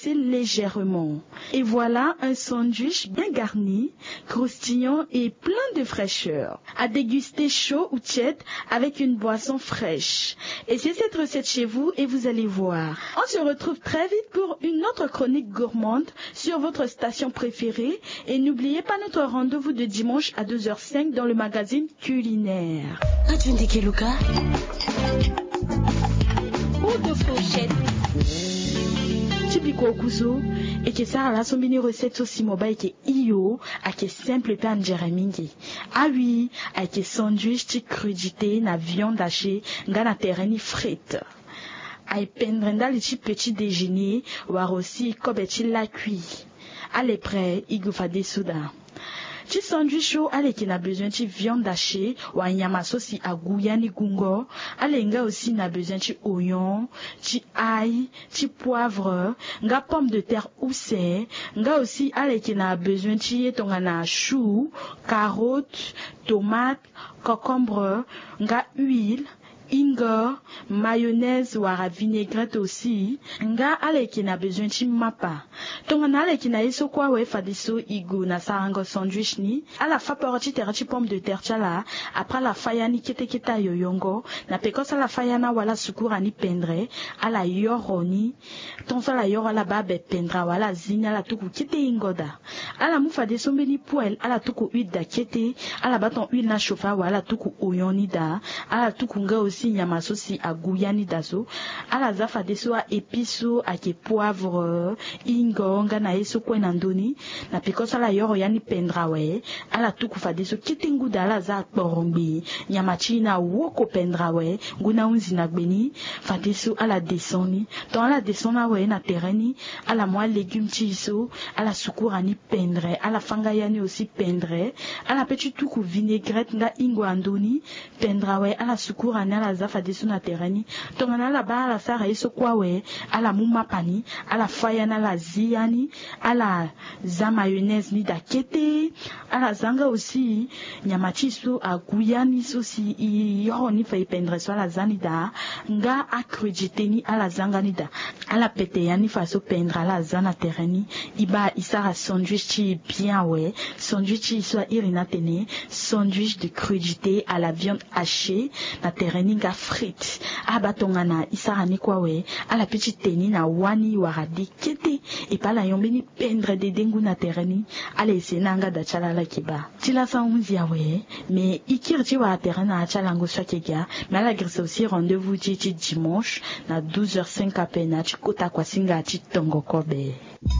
épaissir légèrement. Et voilà un sandwich bien garni, croustillant et plein de fraîcheur. À déguster chaud ou tiède avec une boisson fraîche. Essayez cette recette chez vous et vous allez voir. On se retrouve très vite pour une autre chronique gourmande sur votre station préférée. Et n'oubliez pas notre rendez-vous de dimanche à 2h05 dans le magazine culinaire. Tibiko kuzo et que ça la sombini recette aussi mobile que iyo à que simple pan jeramingi. Ah oui, à que sandwich ti crudité na viande hachée ngana terreni frite. Ay pendrenda le petit déjeuner war aussi kobeti la cuit. Allez prêt, il fa des soudain. Ti sandwich chaud allez qui n'a besoin de viande hachée ou un yamaso si à gouyani gungo. Allez nga aussi n'a besoin de oignon, ti ail, ti poivre, nga pomme de terre oussée. Nga aussi allez qui n'a besoin de tongana chou, carotte, tomate, concombre, nga huile. Ingo, mayonnaise ou à vinaigrette aussi. Nga ale qui n'a besoin de mapa. Tongana ale qui n'a iso kwa we fadiso igu na sarango sandwich ni. Ala fa porti terati pomme de terre chala. Après la fayani kete kita yoyongo. Na pekosa la fayana wala sukura ni pendre. Ala yoroni. Tonsa la yor ala babe pendra wala zina la tuku kete ingoda. Ala mu fadiso mbeni poel. Ala tuku huile da kete. Ala baton huile na chofa wala tuku oyoni da. Ala tuku nga aussi nyama sosi a gouyani daso ala zafa deso a épice a ke poivre ingo nga na yeso kwena ndoni na pikosa la yoro yani pendra we ala tuku fa deso kitingu dala za torombi nyama china woko pendra we nguna unzi na gbeni fa deso ala desoni to ala desona we na terreni ala moi légumes chiso ala sukura ni pendre ala fanga yani aussi pendre ala petit tuku vinaigrette nga ingo andoni pendra we ala sukura na ala zafa desu na terreni tongana la ba ala sara yeso kwa we ala muma pani ala faya na la ziani ala za mayonnaise ni da kete ala zanga aussi nyamachi so a guyani so si yo ni fa pendre so ala zani da nga accredité ni ala zanga ni da ala pete yani fa so pendre ala zana terreni iba isara sandwich chi bien we sandwich so irina tene sandwich de crudité à la viande hachée na terreni nga frites abatongana isarani kwa we ala petite teni na wani waradi kete et pas la yombeni pendre de dengu na terreni ala isenanga da chala la kiba tila sa umzia we mais ikirti wa terrena a chala ngo shakega mais ala grisse aussi rendez-vous dimanche na 12h05 à peine à chikota kwa singa a chitongo kobe.